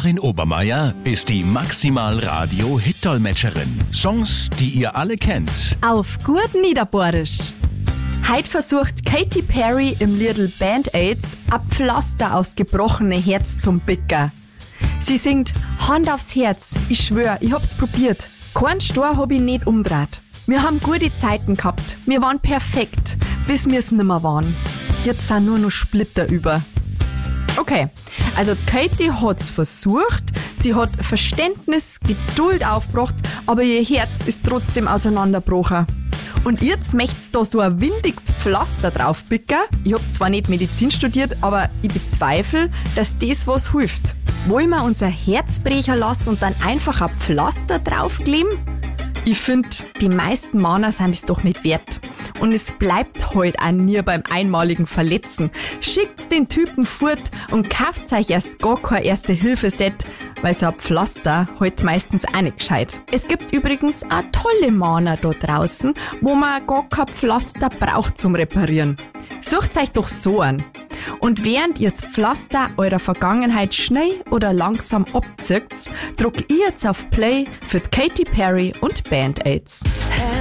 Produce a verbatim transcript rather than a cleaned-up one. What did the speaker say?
Karin Obermeier ist die Maximal-Radio-Hit-Dolmetscherin. Songs, die ihr alle kennt. Auf gut Niederbohrisch. Heute versucht Katy Perry im Liedl Band-Aids ein Pflaster aus gebrochene Herz zum Bicker. Sie singt Hand aufs Herz, ich schwör, ich hab's probiert. Keinen Stor hab ich nicht umdreht. Wir haben gute Zeiten gehabt, wir waren perfekt, bis wir's nimmer waren. Jetzt sind nur noch Splitter über. Okay, also Katy hat's versucht, sie hat Verständnis, Geduld aufgebracht, aber ihr Herz ist trotzdem auseinandergebrochen. Und jetzt möcht's da so ein windiges Pflaster draufpicken. Ich hab zwar nicht Medizin studiert, aber ich bezweifle, dass das was hilft. Wollen wir unser Herz brechen lassen und dann einfach ein Pflaster draufkleben? Ich finde, die meisten Männer sind es doch nicht wert. Und es bleibt heute auch nie beim einmaligen Verletzen. Schickt's den Typen fort und kauft euch erst gar kein Erste-Hilfe-Set, weil so ein Pflaster heute meistens auch nicht gescheit. Es gibt übrigens auch tolle Männer da draußen, wo man gar kein Pflaster braucht zum Reparieren. Sucht euch doch so an. Und während ihr das Pflaster eurer Vergangenheit schnell oder langsam abzieht, druck ihr jetzt auf Play für Katy Perry und Band-Aids.